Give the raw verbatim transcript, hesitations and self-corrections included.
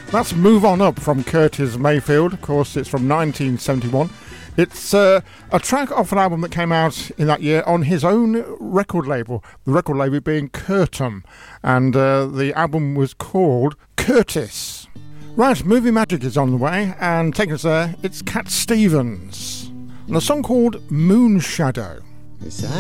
That's Move On Up from Curtis Mayfield. Of course, it's from nineteen seventy-one. It's uh, a track off an album that came out in that year on his own record label, the record label being Curtum, and uh, the album was called Curtis. Right, Movie Magic is on the way, and taking us there, it's Cat Stevens, and a song called Moon Shadow.